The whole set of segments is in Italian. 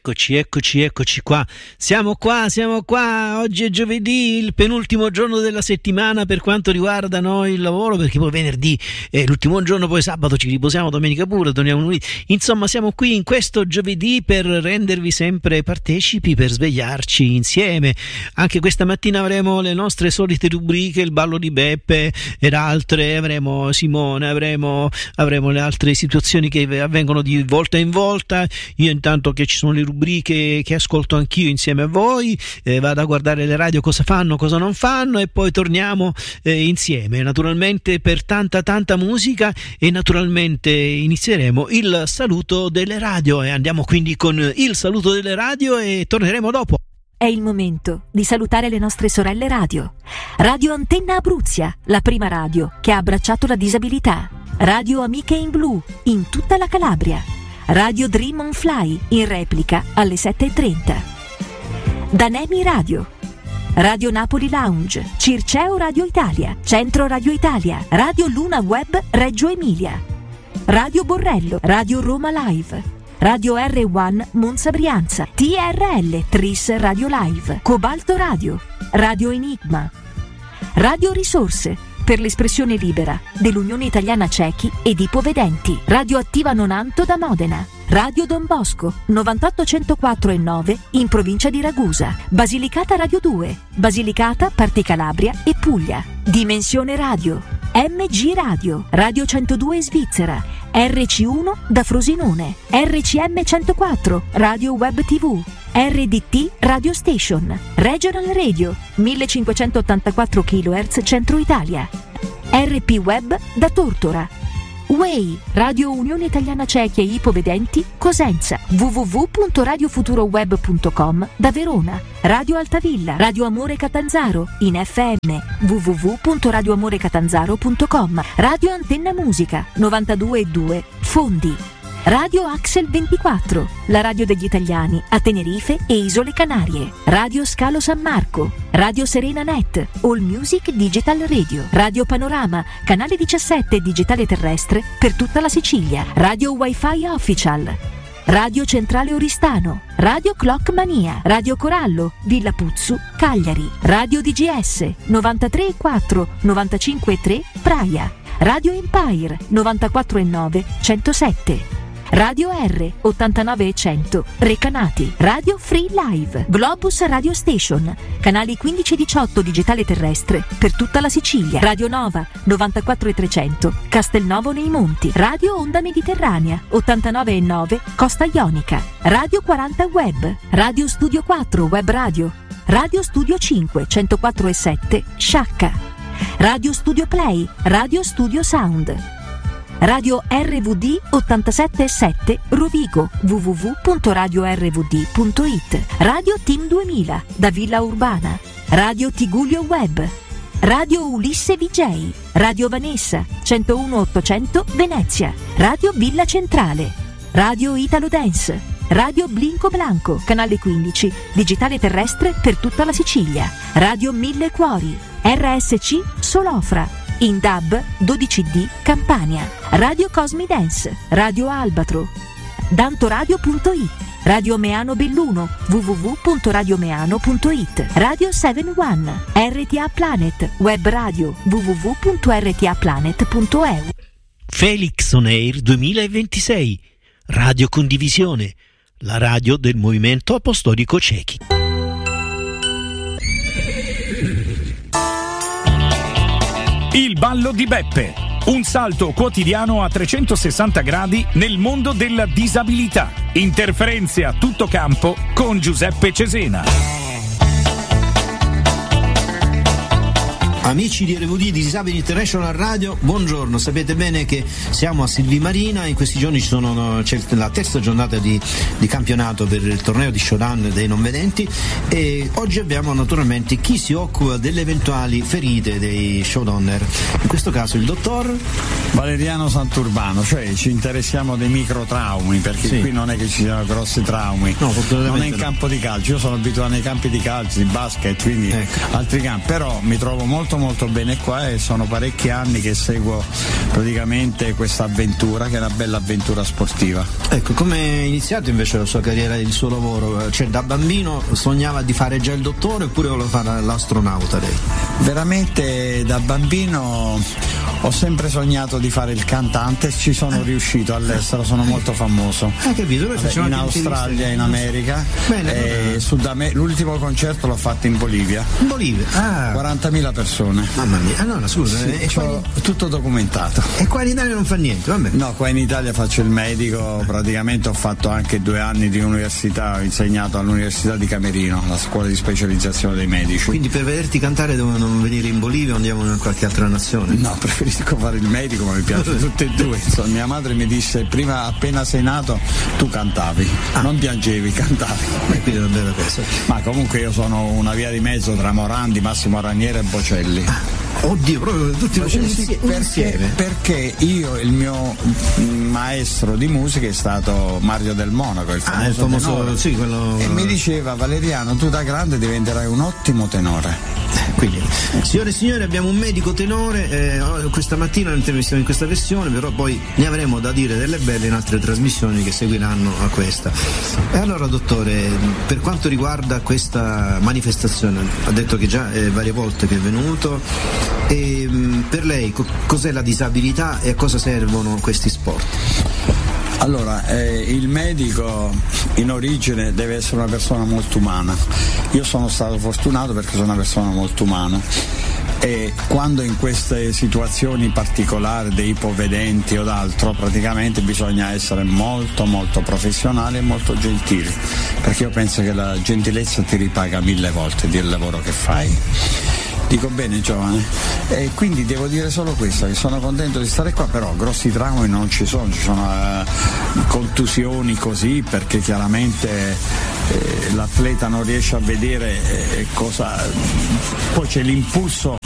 Eccoci qua. Siamo qua. Oggi è giovedì, il penultimo giorno della settimana per quanto riguarda noi il lavoro, perché poi venerdì è l'ultimo giorno, poi sabato ci riposiamo, domenica pure, torniamo lunedì. Insomma, siamo qui in questo giovedì per rendervi sempre partecipi, per svegliarci insieme. Anche questa mattina avremo le nostre solite rubriche, il ballo di Beppe ed altre, avremo Simone, avremo le altre situazioni che avvengono di volta in volta. Io intanto che ci sono le rubriche che ascolto anch'io insieme a voi, vado a guardare le radio cosa fanno, cosa non fanno, e poi torniamo insieme, naturalmente per tanta musica, e naturalmente inizieremo il saluto delle radio, e andiamo quindi con il saluto delle radio e torneremo dopo. È il momento di salutare le nostre sorelle radio. Radio Antenna Abruzia, la prima radio che ha abbracciato la disabilità. Radio Amiche in Blu, in tutta la Calabria. Radio Dream on Fly, in replica alle 7:30. Danemi Radio. Radio Napoli Lounge, Circeo Radio Italia, Centro Radio Italia, Radio Luna Web Reggio Emilia. Radio Borrello, Radio Roma Live. Radio R1 Monza Brianza, TRL Tris Radio Live, Cobalto Radio, Radio Enigma. Radio Risorse, per l'espressione libera dell'Unione Italiana Cechi ed Ipovedenti. Radio Attiva Nonanto da Modena. Radio Don Bosco 98.104.9 in provincia di Ragusa. Basilicata Radio 2, Basilicata, Parti Calabria e Puglia. Dimensione Radio, MG Radio, Radio 102 Svizzera, RC1 da Frosinone, RCM 104, Radio Web TV, RDT Radio Station, Regional Radio 1584 kHz Centro Italia, RP Web da Tortora, Way, Radio Unione Italiana Cechi e Ipovedenti Cosenza, www.radiofuturoweb.com da Verona, Radio Altavilla, Radio Amore Catanzaro in FM, www.radioamorecatanzaro.com, Radio Antenna Musica 92.2 Fondi, Radio Axel 24, la radio degli italiani a Tenerife e Isole Canarie, Radio Scalo San Marco, Radio Serena Net, All Music Digital Radio, Radio Panorama, canale 17 digitale terrestre per tutta la Sicilia, Radio Wi-Fi Official, Radio Centrale Oristano, Radio Clock Mania, Radio Corallo, Villa Puzzu, Cagliari, Radio DGS 93.4, 95.3 Praia, Radio Empire 94.9, 107. Radio R 89 e 100 Recanati, Radio Free Live, Globus Radio Station, canali 15 e 18 digitale terrestre per tutta la Sicilia, Radio Nova 94 e 300 Castelnovo nei Monti, Radio Onda Mediterranea 89 e 9 Costa Ionica, Radio 40 Web, Radio Studio 4 Web Radio, Radio Studio 5 104 e 7 Sciacca, Radio Studio Play, Radio Studio Sound, Radio RVD 87.7 Rovigo, www.radiorvd.it, Radio Team 2000 da Villa Urbana, Radio Tigullio Web, Radio Ulisse VJ, Radio Vanessa 101.800 Venezia, Radio Villa Centrale, Radio Italo Dance, Radio Blinco Blanco, canale 15, digitale terrestre per tutta la Sicilia, Radio Mille Cuori, RSC Solofra, in DAB 12D Campania, Radio Cosmi Dance, Radio Albatro, dantoradio.it, Radio Meano Belluno, www.radiomeano.it, Radio 71, RTA Planet, web radio, www.rtaplanet.eu. Felix On Air 2026, Radio Condivisione, la radio del Movimento Apostolico Cechi. Il ballo di Beppe, un salto quotidiano a 360 gradi nel mondo della disabilità. Interferenze a tutto campo con Giuseppe Cesena. Amici di RVD di Disabili International Radio, buongiorno. Sapete bene che siamo a Silvi Marina, in questi giorni c'è la terza giornata di campionato per il torneo di showdown dei non vedenti, e oggi abbiamo naturalmente chi si occupa delle eventuali ferite dei showdowner, in questo caso il dottor Valeriano Santurbano. Cioè ci interessiamo dei microtraumi, perché sì, qui non è che ci siano grossi traumi, no, non è in campo di calcio, io sono abituato nei campi di calcio, di basket, quindi altri campi, però mi trovo molto molto molto bene qua e sono parecchi anni che seguo praticamente questa avventura, che è una bella avventura sportiva. Ecco, come è iniziato invece la sua carriera e il suo lavoro? Cioè, da bambino sognava di fare già il dottore oppure voleva fare l'astronauta lei? Veramente da bambino ho sempre sognato di fare il cantante, ci sono riuscito all'estero, sono molto famoso. Capito? In Australia, in America. Bene, l'ultimo concerto l'ho fatto in Bolivia. In Bolivia? 40.000 persone. Mamma mia, allora scusa, tutto documentato. E qua in Italia non fa niente, vabbè. No, qua in Italia faccio il medico, praticamente ho fatto anche 2 anni di università, ho insegnato all'Università di Camerino, la scuola di specializzazione dei medici. Quindi per vederti cantare dovevano venire in Bolivia o andiamo in qualche altra nazione? No, preferisco fare il medico, ma mi piace tutte e due. Insomma, mia madre mi disse prima, appena sei nato, tu cantavi, non piangevi, cantavi. Quindi è una bella cosa. Ma comunque io sono una via di mezzo tra Morandi, Massimo Ranieri e Bocelli. Oddio, proprio tutti insieme. Perché io, il mio maestro di musica è stato Mario Del Monaco, il famoso sì, quello. E mi diceva: Valeriano, tu da grande diventerai un ottimo tenore. Quindi, signore e signori, abbiamo un medico tenore, questa mattina lo intervistiamo in questa versione, però poi ne avremo da dire delle belle in altre trasmissioni che seguiranno a questa. E allora, dottore, per quanto riguarda questa manifestazione, ha detto che già varie volte che è venuto, e per lei cos'è la disabilità e a cosa servono questi sport? Allora, il medico in origine deve essere una persona molto umana. Io sono stato fortunato perché sono una persona molto umana e quando in queste situazioni particolari dei ipovedenti o d'altro, praticamente bisogna essere molto molto professionali e molto gentili, perché io penso che la gentilezza ti ripaga 1000 volte del lavoro che fai. Dico bene, giovane, e quindi devo dire solo questo, che sono contento di stare qua, però grossi traumi non ci sono contusioni così, perché chiaramente l'atleta non riesce a vedere cosa, poi c'è l'impulso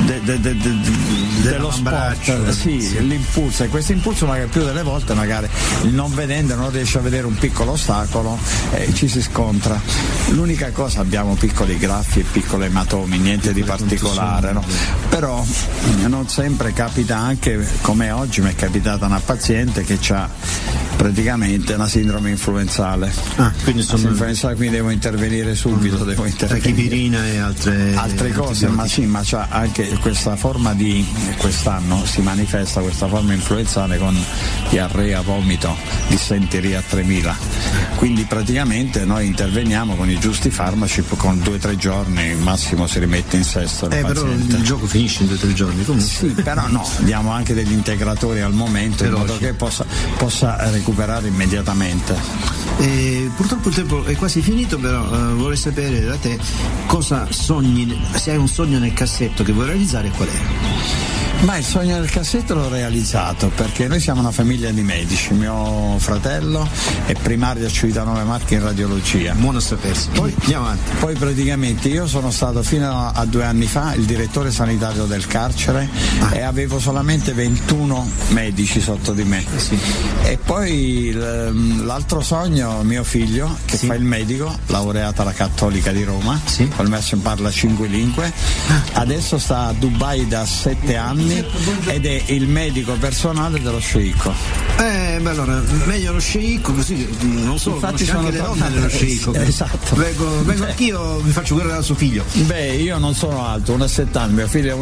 dello sport, sì, l'impulso, e questo impulso magari più delle volte magari il non vedente non riesce a vedere un piccolo ostacolo e ci si scontra. L'unica cosa, abbiamo piccoli graffi e piccoli ematomi, niente di particolare, no? Però non sempre capita, anche come oggi mi è capitata una paziente che ha praticamente una sindrome influenzale. Quindi quindi devo intervenire subito, tachipirina e altre cose, ma sì, ma c'ha anche questa forma di, quest'anno si manifesta questa forma influenzale con diarrea, vomito, dissenteria 3000. Quindi praticamente noi interveniamo con i giusti farmaci, con 2 o 3 giorni massimo si rimette in sesto il paziente. Però il gioco finisce in 2 o 3 giorni comunque. Sì, però no, diamo anche degli integratori al momento, in modo che possa recuperare immediatamente. Purtroppo il tempo è quasi finito, però vorrei sapere da te cosa sogni, se hai un sogno nel cassetto che vuoi realizzare, qual è? Ma il sogno del cassetto l'ho realizzato, perché noi siamo una famiglia di medici. Mio fratello è primario a Civitanova Marche in radiologia. Buono a sapersi. Poi andiamo avanti. Poi praticamente io sono stato fino a 2 anni fa il direttore sanitario del carcere e avevo solamente 21 medici sotto di me. Sì. E poi l'altro sogno, mio figlio che fa il medico, laureata alla Cattolica di Roma, col massimo parla 5 lingue, adesso sta a Dubai da 7 anni ed è il medico personale dello sceicco. Allora meglio lo sceicco, così non solo conosce anche le donne dello sceicco. Esatto. Vengo anch'io, mi faccio guerra da suo figlio. Io non sono alto, 1,70, mio figlio è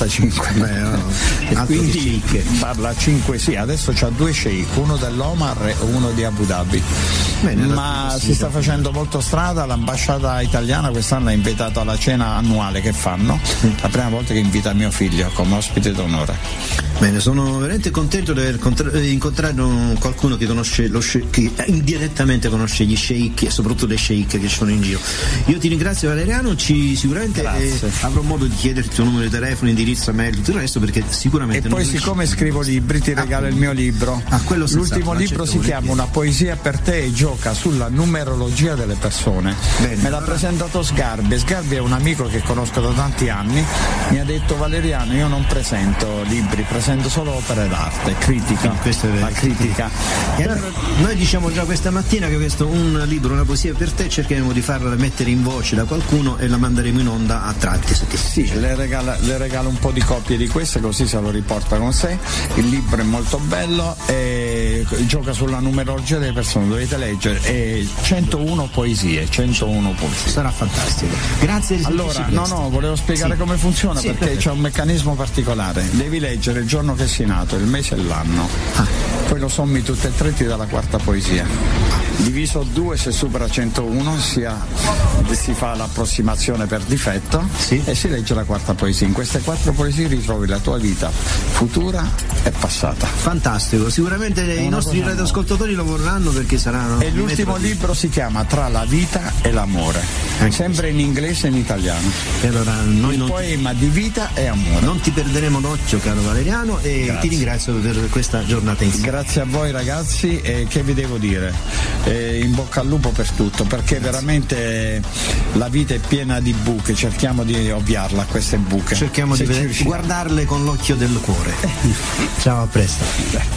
1,85. E quindi parla 5, adesso c'ha 2 sceicco, uno dell'Omar e uno di Abu Dhabi. Ma si sta facendo molto strada, l'ambasciata italiana quest'anno ha invitato alla cena annuale che fanno, la prima volta che invita mio figlio come ospite d'onore. Bene, sono veramente contento di aver incontrato qualcuno che conosce che indirettamente conosce gli sceicchi e soprattutto le sceicche che ci sono in giro. Io ti ringrazio, Valeriano, sicuramente avrò modo di chiederti il tuo numero di telefono, indirizzo, mail, tutto il resto, perché sicuramente. E poi siccome scrivo libri ti regalo il mio libro. L'ultimo libro si chiama Una poesia per te e gioca sulla numerologia delle persone. Me l'ha presentato Sgarbi è un amico che conosco da tanti anni, mi ha detto: Valeriano, io non presento libri, presento presento solo opere d'arte, critica, la critica. E allora, noi diciamo già questa mattina che questo un libro, una poesia per te, cercheremo di farla mettere in voce da qualcuno e la manderemo in onda a tratti. Sì, le regalo un po' di copie di queste, così se lo riporta con sé. Il libro è molto bello e gioca sulla numerologia delle persone, dovete leggere, e 101 poesie. Sarà fantastico. Grazie. Allora, volevo spiegare come funziona, perché perfetto. c'è un meccanismo particolare. Devi leggere il giorno che sei nato, il mese e l'anno. Poi lo sommi tutte e tre, ti dà la quarta poesia. Diviso 2, se supera 101 si fa l'approssimazione per difetto e si legge la quarta poesia. In queste 4 poesie ritrovi la tua vita futura e passata. Fantastico, sicuramente i nostri radioascoltatori lo vorranno, perché saranno. E l'ultimo libro si chiama Tra la vita e l'amore, sempre in inglese e in italiano. E allora noi poema di vita e amore. Non ti perderemo d'occhio, caro Valeriano, e grazie. Ti ringrazio per questa giornata insieme. Grazie a voi ragazzi, e che vi devo dire? In bocca al lupo per tutto, perché veramente la vita è piena di buche, cerchiamo di ovviarla, queste buche. Cerchiamo di guardarle con l'occhio del cuore. Ciao, a presto.